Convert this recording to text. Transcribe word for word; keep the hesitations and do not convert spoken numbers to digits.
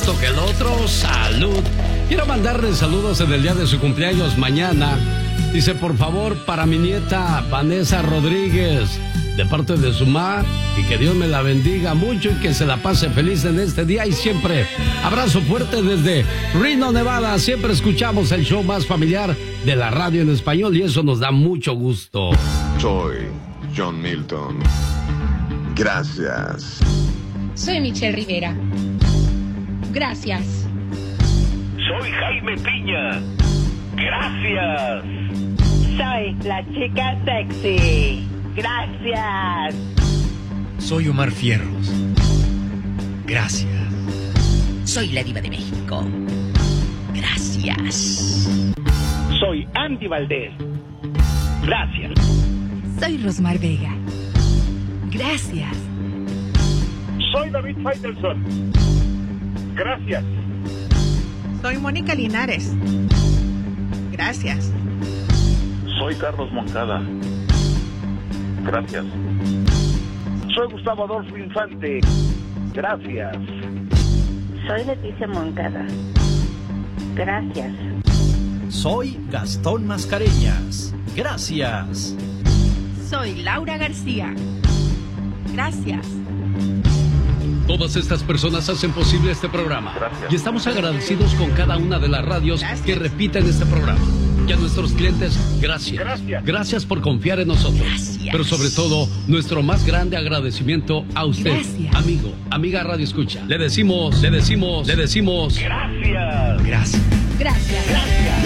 esto que el otro. Salud. Quiero mandarle saludos en el día de su cumpleaños mañana. Dice, por favor, para mi nieta Vanessa Rodríguez, de parte de su mamá, y que Dios me la bendiga mucho y que se la pase feliz en este día y siempre. Abrazo fuerte desde Reno, Nevada. Siempre escuchamos el show más familiar de la radio en español y eso nos da mucho gusto. Soy John Milton. Gracias. Soy Michelle Rivera. Gracias. Soy Jaime Piña. Gracias. Soy la chica sexy. Gracias. Soy Omar Fierros. Gracias. Soy la diva de México. Gracias. Soy Andy Valdés. Gracias. Soy Rosmar Vega. Gracias. Soy David Faitelson. Gracias. Soy Mónica Linares. Gracias. Soy Carlos Moncada. Gracias. Soy Gustavo Adolfo Infante. Gracias. Soy Leticia Moncada. Gracias. Soy Gastón Mascareñas. Gracias. Soy Laura García. Gracias. Todas estas personas hacen posible este programa. Gracias. Y estamos agradecidos con cada una de las radios gracias. Que repiten este programa. Y a nuestros clientes, gracias. Gracias. Gracias por confiar en nosotros. Gracias. Pero sobre todo, nuestro más grande agradecimiento a usted, gracias. amigo, amiga Radio Escucha. Le decimos, le decimos, le decimos. Gracias. Gracias. Gracias. Gracias.